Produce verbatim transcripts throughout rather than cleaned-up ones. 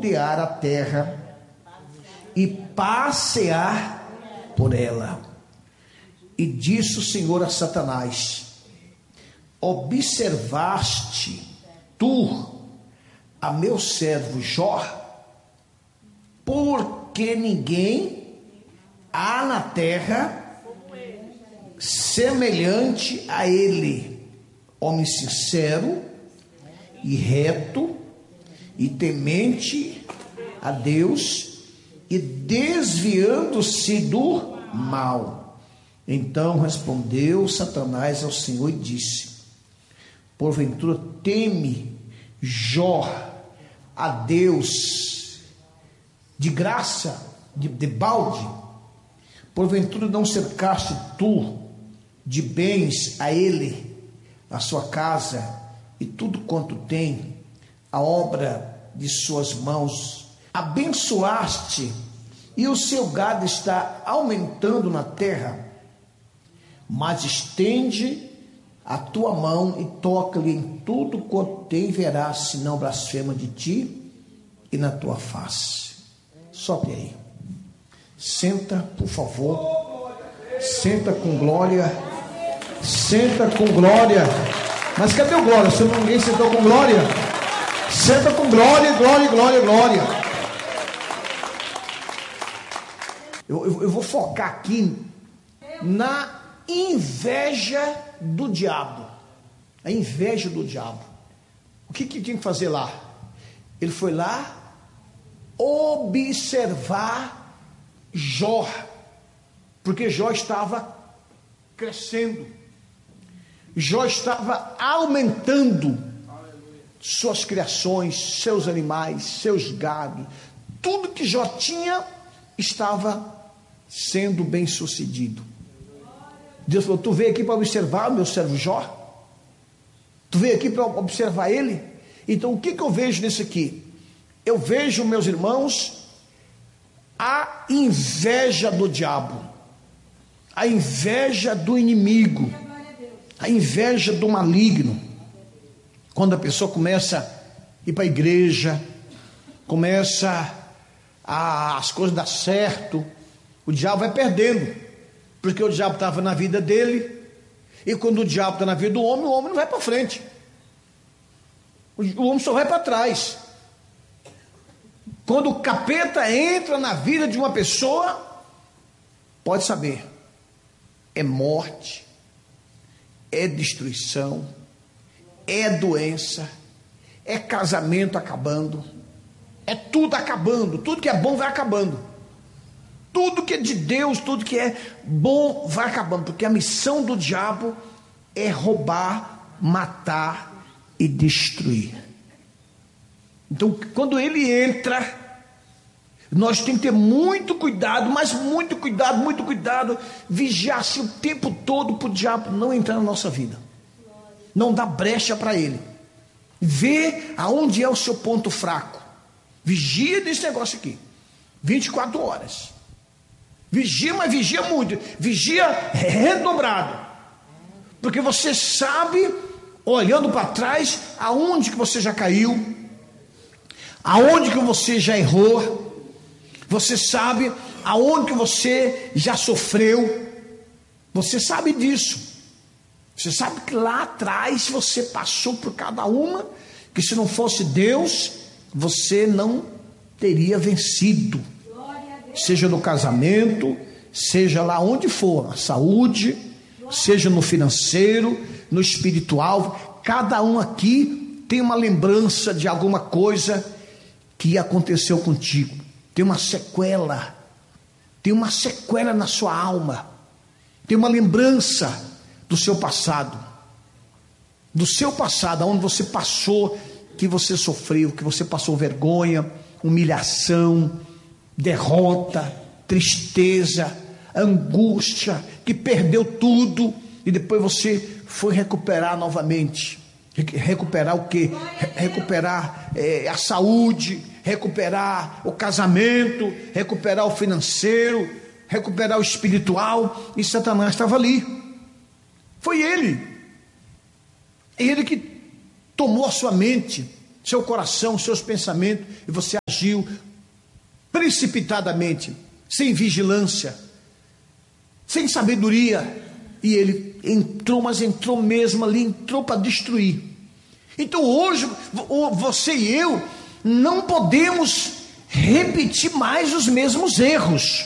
rodear a terra e passear por ela. E disse o Senhor a Satanás: observaste tu a meu servo Jó? Porque ninguém há na terra semelhante a ele, homem sincero e reto e temente a Deus, e desviando-se do mal. Então respondeu Satanás ao Senhor e disse: porventura teme Jó a Deus de graça, de, de balde? Porventura não cercaste tu de bens a ele, a sua casa e tudo quanto tem, a obra de suas mãos? Abençoaste, e o seu gado está aumentando na terra. Mas estende a tua mão e toca-lhe em tudo quanto tem, verás se não blasfema de ti e na tua face. Sobe aí. Senta, por favor. Senta com glória. Senta com glória. Mas cadê o glória? Se ninguém sentou com glória, senta com glória, glória, glória, glória. Eu, eu, eu vou focar aqui na inveja do diabo. A inveja do diabo. O que que tinha que fazer lá? Ele foi lá observar Jó, porque Jó estava crescendo, Jó estava aumentando suas criações, seus animais, seus gados, tudo que Jó tinha estava sendo bem sucedido. Deus falou: tu veio aqui para observar o meu servo Jó? Tu veio aqui para observar ele? Então o que que eu vejo nisso aqui? Eu vejo, meus irmãos, a inveja do diabo, a inveja do inimigo, a inveja do maligno. Quando a pessoa começa a ir para a igreja, começa a, as coisas dar certo, o diabo vai perdendo, porque o diabo estava na vida dele, e quando o diabo está na vida do homem, o homem não vai para frente, o, o homem só vai para trás. Quando o capeta entra na vida de uma pessoa, pode saber, é morte, é destruição, é doença, é casamento acabando, é tudo acabando, tudo que é bom vai acabando, tudo que é de Deus, tudo que é bom vai acabando, porque a missão do diabo é roubar, matar e destruir. Então, quando ele entra, nós temos que ter muito cuidado, mas muito cuidado, muito cuidado, vigiar-se o tempo todo para o diabo não entrar na nossa vida, não dar brecha para ele, ver aonde é o seu ponto fraco, vigia desse negócio aqui, vinte e quatro horas, vigia, mas vigia muito, vigia redobrado, porque você sabe, olhando para trás, aonde que você já caiu, aonde que você já errou, você sabe aonde que você já sofreu, você sabe disso, você sabe que lá atrás você passou por cada uma, que se não fosse Deus, você não teria vencido, seja no casamento, seja lá onde for, na saúde, seja no financeiro, no espiritual, cada um aqui tem uma lembrança de alguma coisa que aconteceu contigo, tem uma sequela, tem uma sequela na sua alma, tem uma lembrança do seu passado, do seu passado, onde você passou, que você sofreu, que você passou vergonha, humilhação, derrota, tristeza, angústia, que perdeu tudo, e depois você foi recuperar novamente. Recuperar o quê? Recuperar é, a saúde, recuperar o casamento, recuperar o financeiro, recuperar o espiritual, e Satanás estava ali. Foi ele, ele que tomou a sua mente, seu coração, seus pensamentos, e você agiu precipitadamente, sem vigilância, sem sabedoria, e ele entrou, mas entrou mesmo ali, entrou para destruir. Então hoje, você e eu não podemos repetir mais os mesmos erros.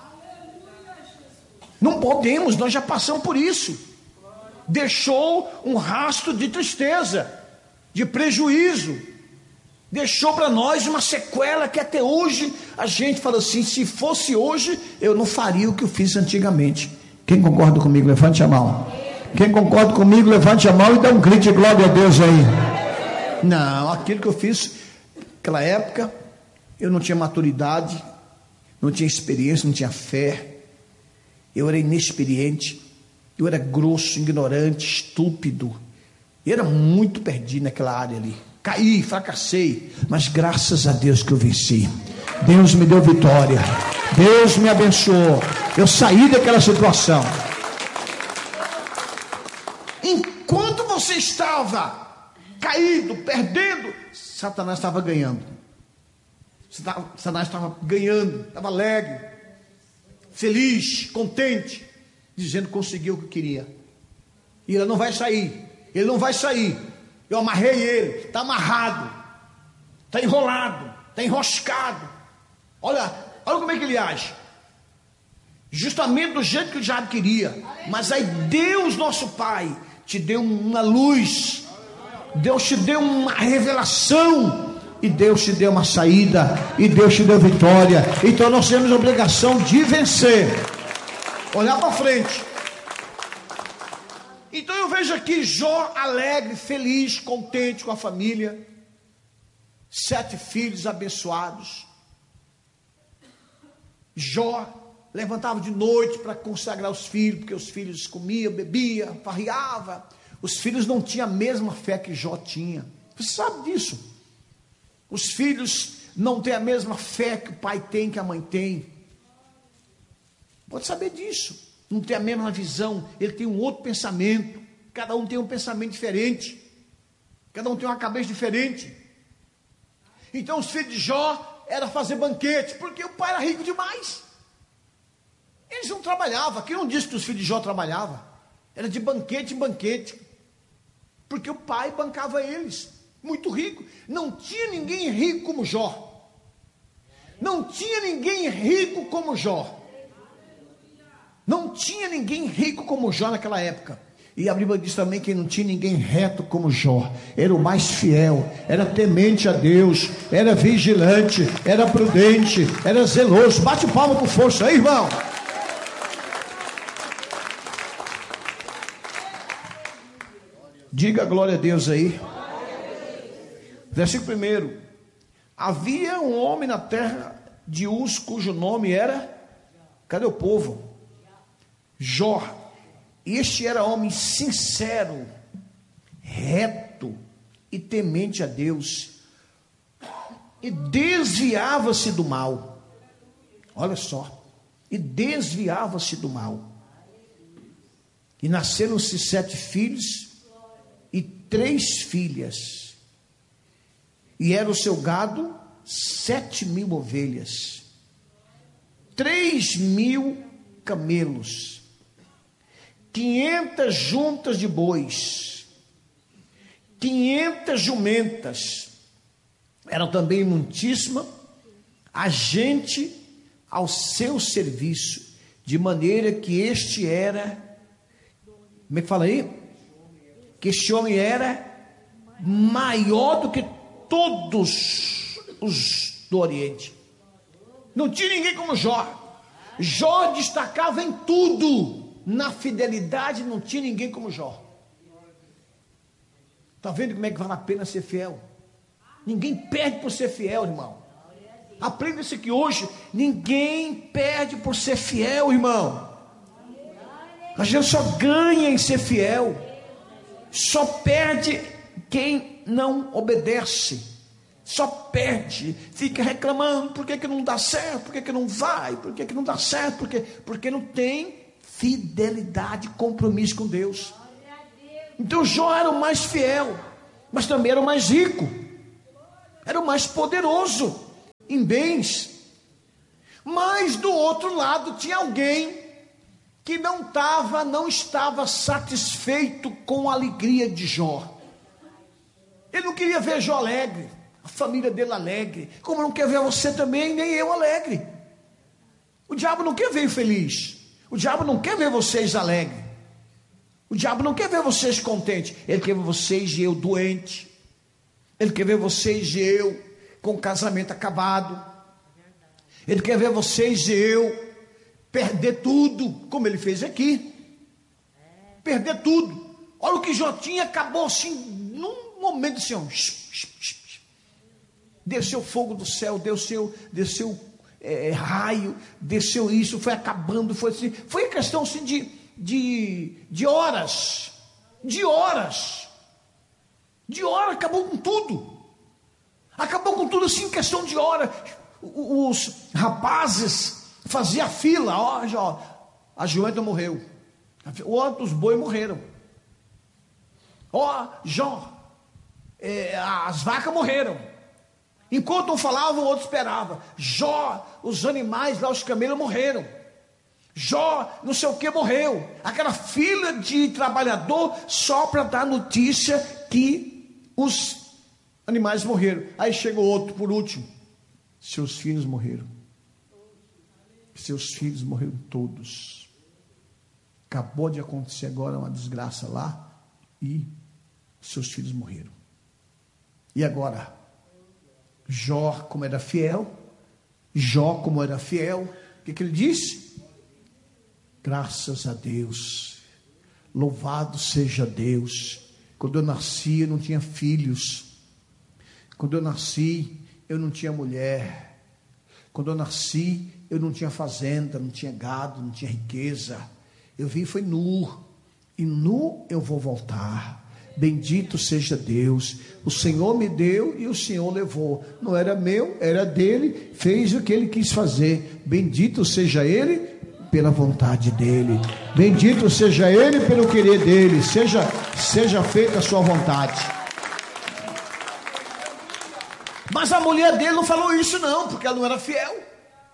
Não podemos, nós já passamos por isso. Deixou um rastro de tristeza, de prejuízo, deixou para nós uma sequela que até hoje a gente fala assim: se fosse hoje, eu não faria o que eu fiz antigamente. Quem concorda comigo, levante a mão. Quem concorda comigo, levante a mão e dá um grito de glória a Deus aí. Não, aquilo que eu fiz naquela época, eu não tinha maturidade, não tinha experiência, não tinha fé, eu era inexperiente, eu era grosso, ignorante, estúpido, eu era muito perdido naquela área ali. Caí, fracassei, mas graças a Deus que eu venci. Deus me deu vitória, Deus me abençoou, eu saí daquela situação. Enquanto você estava caído, perdendo, Satanás estava ganhando. Satanás estava ganhando, estava alegre, feliz, contente, dizendo que conseguiu o que queria. E ele não vai sair, ele não vai sair. Eu amarrei ele, está amarrado, está enrolado, está enroscado. Olha, olha como é que ele age. Justamente do jeito que o diabo queria. Mas aí Deus, nosso Pai, te deu uma luz, Deus te deu uma revelação, e Deus te deu uma saída, e Deus te deu vitória. Então nós temos a obrigação de vencer, olhar para frente. Então eu vejo aqui Jó alegre, feliz, contente com a família, sete filhos abençoados. Jó levantava de noite para consagrar os filhos, porque os filhos comiam, bebiam, farreavam. Os filhos não tinham a mesma fé que Jó tinha. Você sabe disso? Os filhos não têm a mesma fé que o pai tem, que a mãe tem. Pode saber disso. Não tem a mesma visão, ele tem um outro pensamento. Cada um tem um pensamento diferente. Cada um tem uma cabeça diferente. Então os filhos de Jó era fazer banquete, porque o pai era rico demais. Eles não trabalhavam. Quem não disse que os filhos de Jó trabalhavam? Era de banquete em banquete, porque o pai bancava eles. Muito rico. Não tinha ninguém rico como Jó. Não tinha ninguém rico como Jó. Não tinha ninguém rico como Jó naquela época. E a Bíblia diz também que não tinha ninguém reto como Jó. Era o mais fiel, era temente a Deus, era vigilante, era prudente, era zeloso. Bate palma com força aí, irmão. Diga glória a Deus aí. Versículo primeiro. Havia um homem na terra de Uz, cujo nome era, cadê o povo? Jó. Este era homem sincero, reto e temente a Deus, e desviava-se do mal. Olha só, e desviava-se do mal. E nasceram-se sete filhos e três filhas, e era o seu gado sete mil ovelhas, três mil camelos, quinhentas juntas de bois, quinhentas jumentas. Eram também muitíssima a gente ao seu serviço, de maneira que este era, como é que fala aí? Que este homem era maior do que todos os do Oriente. Não tinha ninguém como Jó. Jó destacava em tudo. Na fidelidade não tinha ninguém como Jó. Está vendo como é que vale a pena ser fiel? Ninguém perde por ser fiel, irmão. Aprenda isso aqui hoje. Ninguém perde por ser fiel, irmão. A gente só ganha em ser fiel. Só perde quem não obedece. Só perde. Fica reclamando. Por que, que não dá certo? Por que, que não vai? Por que, que não dá certo? Porque, porque não tem fidelidade, compromisso com Deus. Então Jó era o mais fiel, mas também era o mais rico. era o mais poderoso em bens. Mas do outro lado tinha alguém que não estava, não estava satisfeito com a alegria de Jó. Ele não queria ver Jó alegre, a família dele alegre, como não quer ver você também, nem eu alegre. O diabo não quer ver feliz, o diabo não quer ver vocês alegres, o diabo não quer ver vocês contentes, ele quer ver vocês e eu doente, ele quer ver vocês e eu com o casamento acabado, ele quer ver vocês e eu perder tudo, como ele fez aqui, perder tudo. Olha o que Jó tinha, acabou assim, num momento assim, ó, desceu fogo do céu, desceu, desceu é, raio, desceu isso, foi acabando, foi assim, foi questão assim de, de, de horas, de horas, de horas, acabou com tudo, acabou com tudo assim, em questão de horas. Os rapazes faziam fila, ó, ó, a jumenta morreu, outros boi morreram, ó, Jó, é, as vacas morreram. Enquanto um falava, o outro esperava. Jó, os animais lá, os camelos morreram. Jó, não sei o que, morreu. Aquela fila de trabalhador só para dar notícia que os animais morreram. Aí chegou outro por último. Seus filhos morreram. Seus filhos morreram todos. Acabou de acontecer agora uma desgraça lá e seus filhos morreram. E agora? Jó, como era fiel, Jó, como era fiel, o que, que ele disse? Graças a Deus, louvado seja Deus. Quando eu nasci, eu não tinha filhos. Quando eu nasci, eu não tinha mulher. Quando eu nasci, eu não tinha fazenda, não tinha gado, não tinha riqueza. Eu vim foi nu, e nu eu vou voltar. Bendito seja Deus, o Senhor me deu e o Senhor levou, não era meu, era dele, fez o que ele quis fazer. Bendito seja ele pela vontade dele, bendito seja ele pelo querer dele, seja, seja feita a sua vontade. Mas a mulher dele não falou isso não, porque ela não era fiel.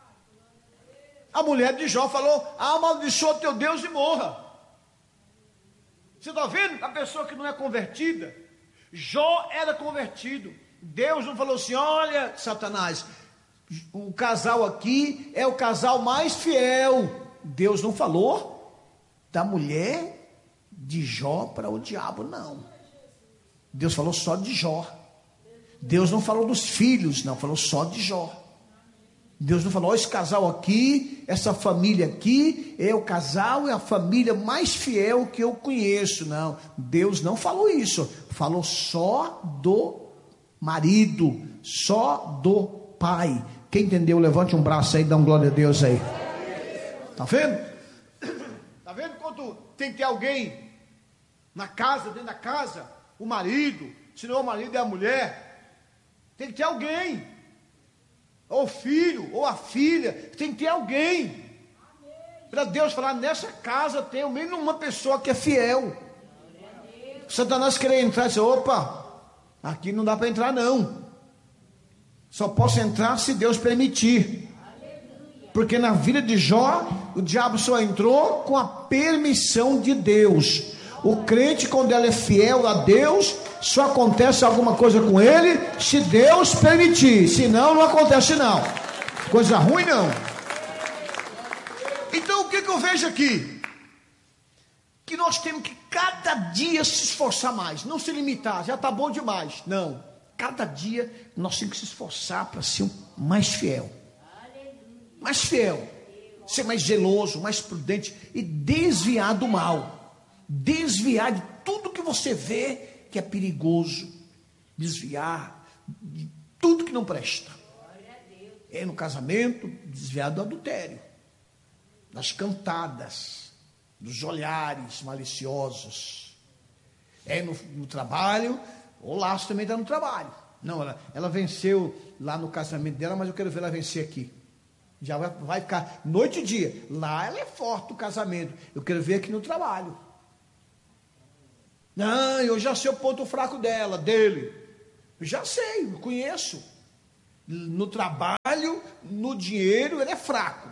A mulher de Jó falou: amaldiçoa teu Deus e morra. Você está vendo? A pessoa que não é convertida, Jó era convertido. Deus não falou assim: olha, Satanás, o casal aqui é o casal mais fiel. Deus não falou da mulher de Jó para o diabo, não. Deus falou só de Jó. Deus não falou dos filhos, não, falou só de Jó. Deus não falou: esse casal aqui, essa família aqui é o casal, é a família mais fiel que eu conheço. Não, Deus não falou isso. Falou só do marido, só do pai. Quem entendeu, levante um braço aí e dá um glória a Deus aí. Tá vendo? Tá vendo quando tem que ter alguém na casa, dentro da casa, o marido, se não é o marido é a mulher, tem que ter alguém. Ou filho, ou a filha, tem que ter alguém, para Deus falar: nessa casa tem ao menos uma pessoa que é fiel. Satanás queria entrar e disse: opa, aqui não dá para entrar não, só posso entrar se Deus permitir. Porque na vida de Jó, o diabo só entrou com a permissão de Deus. O crente, quando ele é fiel a Deus, só acontece alguma coisa com ele se Deus permitir, senão não acontece não, coisa ruim não. Então o que, que eu vejo aqui? Que nós temos que cada dia se esforçar mais, não se limitar, já está bom demais, não, cada dia nós temos que se esforçar para ser mais fiel, mais fiel, ser mais zeloso, mais prudente e desviar do mal, desviar de tudo que você vê que é perigoso, desviar de tudo que não presta. É no casamento, desviar do adultério, das cantadas, dos olhares maliciosos. É no, no trabalho, o laço também está no trabalho. Não, ela, ela venceu lá no casamento dela, mas eu quero ver ela vencer aqui. Já vai, vai ficar noite e dia. Lá ela é forte no casamento, eu quero ver aqui no trabalho. Não, eu já sei o ponto fraco dela, dele. Já sei, eu conheço. No trabalho, no dinheiro, ele é fraco.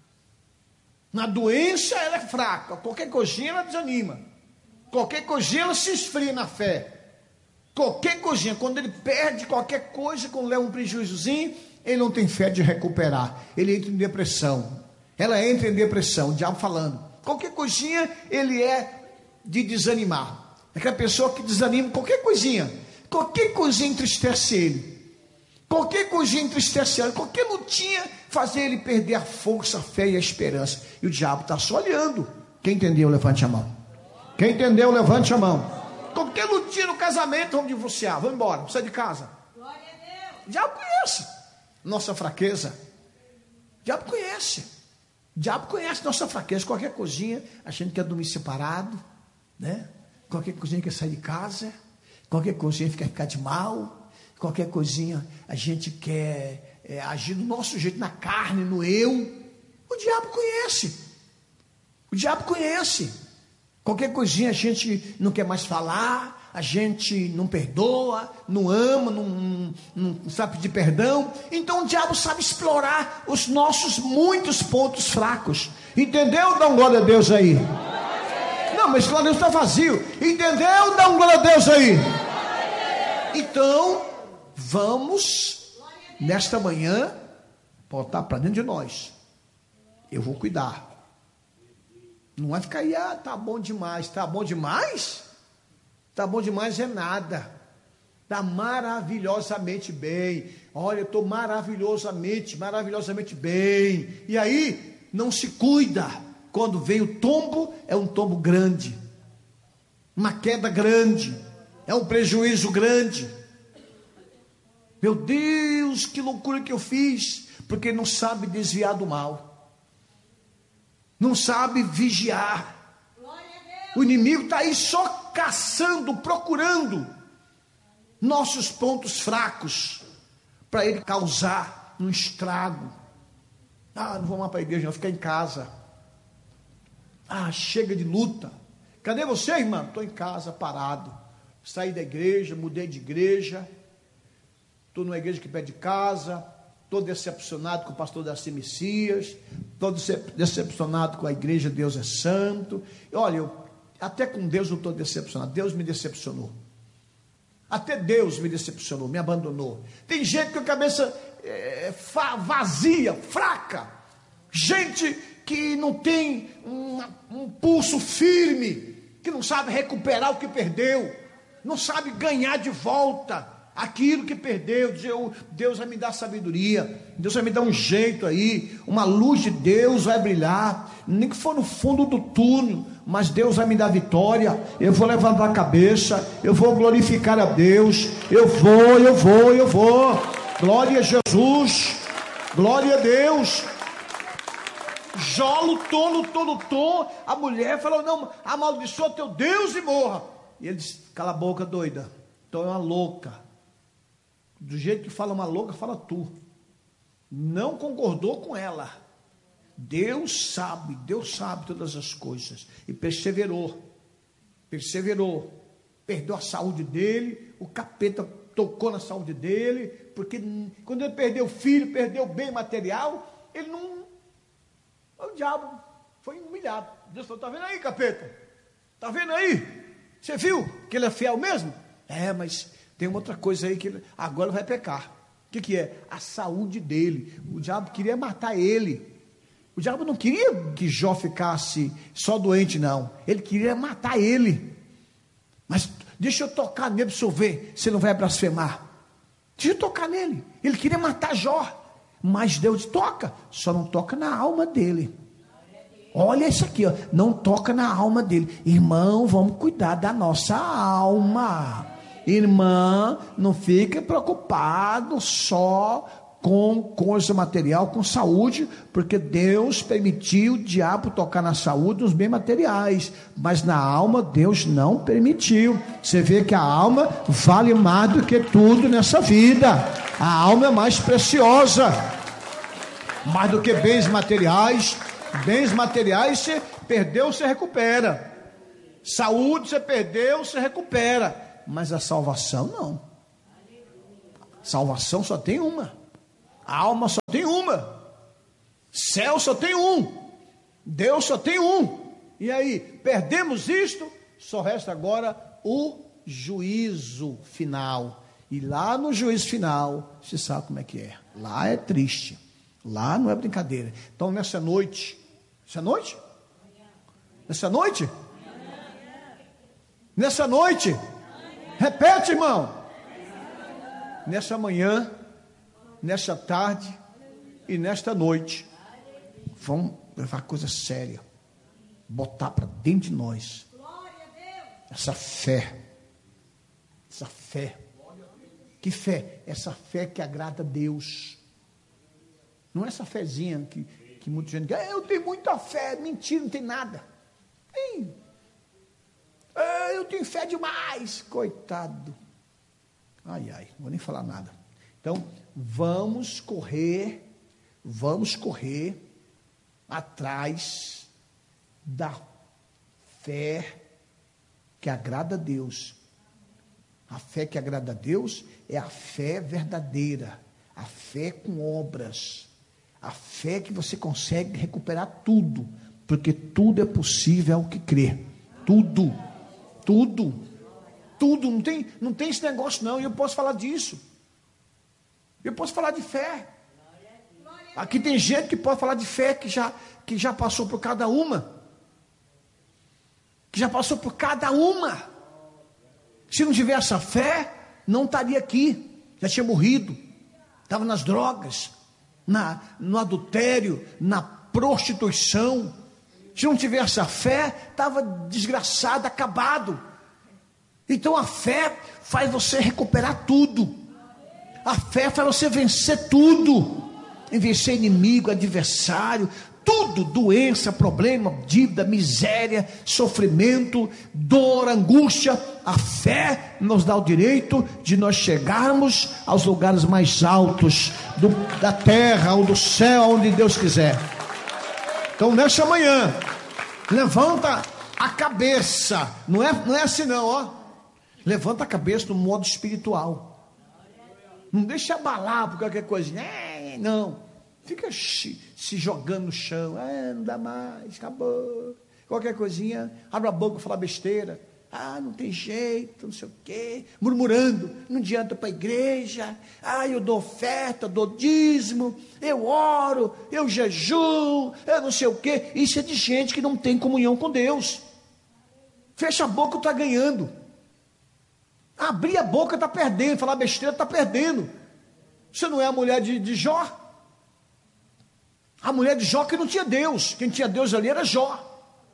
Na doença, ela é fraca. Qualquer coisinha, ela desanima. Qualquer coisinha, ela se esfria na fé. Qualquer coisinha, quando ele perde qualquer coisa, quando leva um prejuízozinho, ele não tem fé de recuperar. Ele entra em depressão. Ela entra em depressão, o diabo falando. Qualquer coisinha, ele é de desanimar. Aquela pessoa que desanima qualquer coisinha. Qualquer coisinha entristece ele. Qualquer coisinha entristece ele. Qualquer lutinha faz ele perder a força, a fé e a esperança. E o diabo está só olhando. Quem entendeu, levante a mão. Quem entendeu, levante a mão. Qualquer lutinha no casamento, vamos divorciar, vamos embora, sai de casa. Glória a Deus. O diabo conhece nossa fraqueza. O diabo conhece. O diabo conhece nossa fraqueza. Qualquer coisinha, a gente quer dormir separado, né? Qualquer coisinha quer sair de casa. Qualquer coisinha quer ficar de mal. Qualquer coisinha a gente quer é, agir do nosso jeito, na carne, no eu. O diabo conhece. O diabo conhece. Qualquer coisinha a gente não quer mais falar, a gente não perdoa, não ama, não, não, não sabe pedir perdão. Então o diabo sabe explorar os nossos muitos pontos fracos. Entendeu? Dá um glória a Deus aí. Não, mas glória a Deus está vazio. Entendeu? Dá um glória a Deus aí. Então, vamos, nesta manhã, botar para dentro de nós. Eu vou cuidar. Não vai ficar aí, ah, tá bom demais. Tá bom demais? Tá bom demais é nada. Tá maravilhosamente bem. Olha, eu estou maravilhosamente, maravilhosamente bem. E aí, não se cuida. Quando vem o tombo, é um tombo grande. Uma queda grande. É um prejuízo grande. Meu Deus, que loucura que eu fiz. Porque não sabe desviar do mal. Não sabe vigiar. O inimigo está aí só caçando, procurando nossos pontos fracos para ele causar um estrago. Ah, não vou mais para a igreja, não, vou ficar em casa. Ah, chega de luta. Cadê você, irmão? Estou em casa, parado. Saí da igreja, mudei de igreja. Estou numa igreja que perto de casa. Estou decepcionado com o pastor Darcy Messias. Estou decepcionado com a igreja Deus é Santo. E olha, eu, até com Deus eu estou decepcionado. Deus me decepcionou. Até Deus me decepcionou, me abandonou. Tem gente com a cabeça é, vazia, fraca. Gente que não tem um, um pulso firme. Que não sabe recuperar o que perdeu. Não sabe ganhar de volta aquilo que perdeu. Deus vai me dar sabedoria, Deus vai me dar um jeito aí, uma luz de Deus vai brilhar, nem que for no fundo do túnel, mas Deus vai me dar vitória. Eu vou levantar a cabeça, eu vou glorificar a Deus, eu vou, eu vou, eu vou. Glória a Jesus, glória a Deus. Jó lutou, lutou, lutou. A mulher falou: não, amaldiçoa teu Deus e morra. E ele disse: cala a boca, doida, tu é uma louca. Do jeito que fala uma louca, fala tu. Não concordou com ela. Deus sabe, Deus sabe todas as coisas. E perseverou. Perseverou. Perdeu a saúde dele. O capeta tocou na saúde dele. Porque quando ele perdeu o filho, perdeu o bem material, ele não... O diabo foi humilhado. Deus falou: está vendo aí, capeta? Está vendo aí? Você viu que ele é fiel mesmo? É, mas... tem uma outra coisa aí que ele agora vai pecar. O que, que é? A saúde dele. O diabo queria matar ele. O diabo não queria que Jó ficasse só doente, não. Ele queria matar ele. Mas deixa eu tocar nele para o senhor ver se ele não vai blasfemar. Deixa eu tocar nele. Ele queria matar Jó. Mas Deus toca, só não toca na alma dele. Olha isso aqui, ó. Não toca na alma dele. Irmão, vamos cuidar da nossa alma. Irmã, não fique preocupado só com coisa material, com saúde, porque Deus permitiu o diabo tocar na saúde, nos bens materiais, mas na alma Deus não permitiu. Você vê que a alma vale mais do que tudo nessa vida. A alma é mais preciosa, mais do que bens materiais. Bens materiais você perdeu, você recupera. Saúde você perdeu, você recupera. Mas a salvação não. Salvação só tem uma. A alma só tem uma. Céu só tem um. Deus só tem um. E aí, perdemos isto, só resta agora o juízo final. E lá no juízo final, você sabe como é que é. Lá é triste. Lá não é brincadeira. Então, nessa noite, essa noite? Nessa noite? Nessa noite? Repete, irmão. Nessa manhã, nessa tarde e nesta noite, vamos levar coisa séria, botar para dentro de nós essa fé, essa fé. Que fé? Essa fé que agrada a Deus. Não é essa fezinha que, que muita gente diz, eu tenho muita fé. Mentira, não tem nada. Tem. Eu tenho fé demais. Coitado. Ai, ai, não vou nem falar nada. Então, vamos correr, vamos correr atrás da fé que agrada a Deus. A fé que agrada a Deus é a fé verdadeira, a fé com obras, a fé que você consegue recuperar tudo, porque tudo é possível ao que crê. Tudo, tudo, tudo, não tem, não tem esse negócio não, e eu posso falar disso. Eu posso falar de fé. Aqui tem gente que pode falar de fé, que já, que já passou por cada uma. Que já passou por cada uma. Se não tivesse essa fé, não estaria aqui. Já tinha morrido. Estava nas drogas, na, no adultério, na prostituição. Se não tivesse a fé, estava desgraçado, acabado. Então a fé faz você recuperar tudo. A fé faz você vencer tudo. Vencer inimigo, adversário, tudo, doença, problema, dívida, miséria, sofrimento, dor, angústia. A fé nos dá o direito de nós chegarmos aos lugares mais altos do, da terra ou do céu, onde Deus quiser. Então nessa manhã, levanta a cabeça, não é, não é assim não, ó. Levanta a cabeça no modo espiritual. Não deixa abalar por qualquer coisa. Não. Fica se jogando no chão. Ah, não dá mais, acabou. Qualquer coisinha, abre a boca e fala besteira. Ah, não tem jeito, não sei o quê. Murmurando, não adianta para a igreja. Ah, eu dou oferta, dou dízimo, eu oro, eu jejuo, eu não sei o quê. Isso é de gente que não tem comunhão com Deus. Fecha a boca, está ganhando. Abrir a boca está perdendo, falar besteira está perdendo. Você não é a mulher de, de Jó? A mulher de Jó que não tinha Deus. Quem tinha Deus ali era Jó.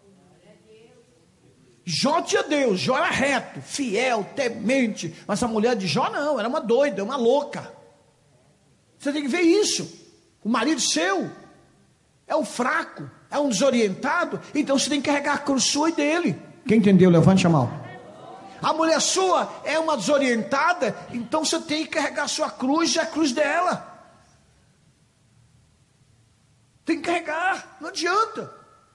Jó tinha Deus, Jó era reto, fiel, temente. Mas a mulher de Jó não, era uma doida, uma louca. Você tem que ver isso. O marido seu é um fraco, é um desorientado. Então você tem que carregar a cruz sua e dele. Quem entendeu, levante a mão. A mulher sua é uma desorientada, então você tem que carregar a sua cruz e a cruz dela. Tem que carregar, não adianta.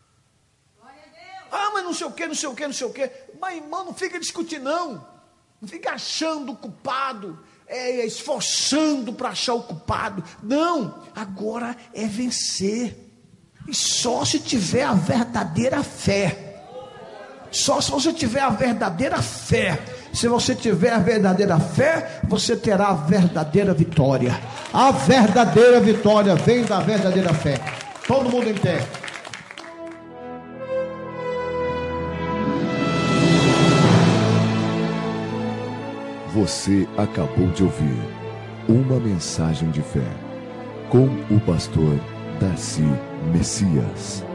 Ah, mas não sei o que, não sei o que, não sei o que. Mas irmão, não fica discutindo não. Não fica achando o culpado, é, esforçando para achar o culpado. Não, agora é vencer. E só se tiver a verdadeira fé. Só se você tiver a verdadeira fé. Se você tiver a verdadeira fé, você terá a verdadeira vitória. A verdadeira vitória vem da verdadeira fé. Todo mundo em pé. Você acabou de ouvir uma mensagem de fé com o pastor Darcy Messias.